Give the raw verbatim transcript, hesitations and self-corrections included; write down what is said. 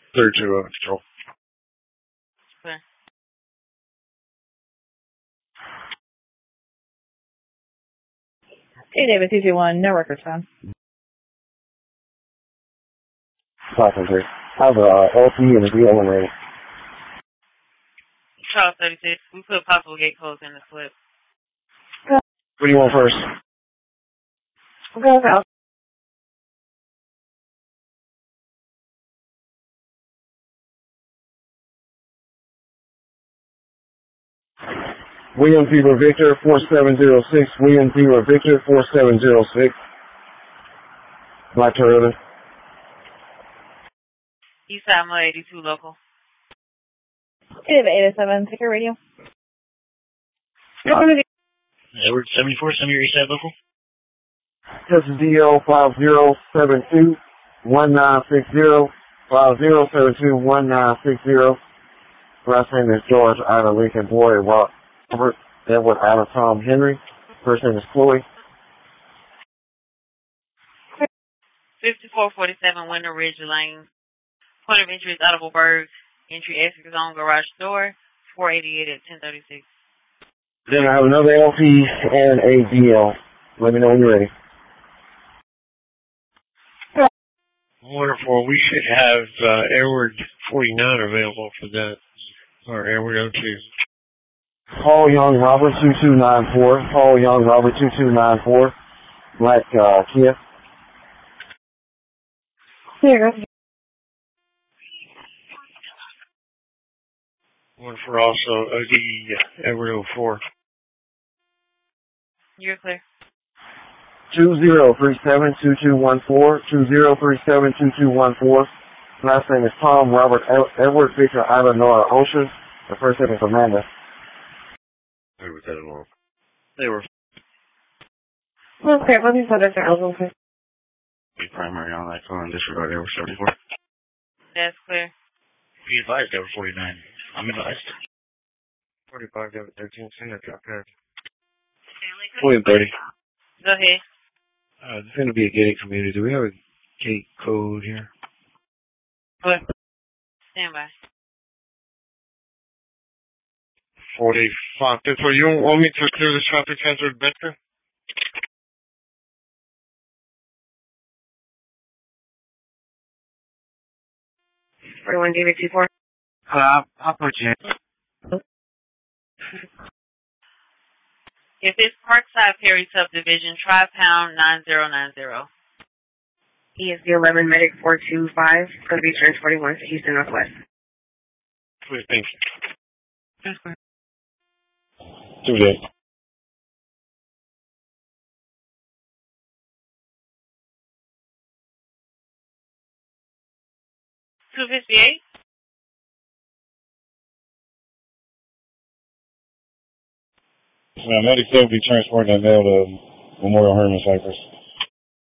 thirty-two, uh, control. Clear. Hey, David, two two one, no record time. five hundred. I have a uh, L P and a D L ready. Charles thirty-six. We put possible gate codes in the slip. What do you want first? Go out. William Fever Victor, four seven zero six. William Fever Victor, four seven zero six. Black Toyota. Eastside Mud eighty-two local. David, eight oh seven, ticker radio. Edward seventy-four, send me your Eastside local. This is D L five zero seven two one nine six zero. five zero seven two one nine six zero. Last name is George out of Lincoln Boy, Robert Edward out of Tom Henry. First name is Chloe. fifty-four forty-seven Winter Ridge Lane. Point of entry is Audibleburg. Entry exit zone garage door. four eighty-eight at ten thirty-six. Then I have another L P and a D L. Let me know when you're ready. Wonderful. We should have uh, Edward forty-nine available for that. Or Edward oh two. Paul Young Robert two two nine four. Paul Young Robert two two nine four. Black uh, Kia. Here, go. One for also O D Edward oh four. You're clear. two zero three seven two two one four. two zero three seven two two one four. Last name is Tom Robert Edward Victor Ida Nora Ocean. The first name is Amanda. Where was that along? They were Okay, let me put this out real quick. primary on that phone. Disregard Edward seventy-four. That's clear. Be advised Edward forty-nine. I'm advised. forty-five, Edward thirteen, send that drop card. William thirty. Go ahead. Uh, it's going to be a gated community. Do we have a gate code here? What? Stand by. forty-five. So you want me to clear this traffic hazard vector? forty-one David two four. Uh, I'll put you in. If it's Parkside Perry subdivision, try pound nine zero nine zero. He is the eleven medic four two five. Going to be transporting one to Houston Northwest. Please, thank you. That's clear. Do that. two fifty-eight. Uh, medic will be transporting that mail to Memorial Herman Cypress.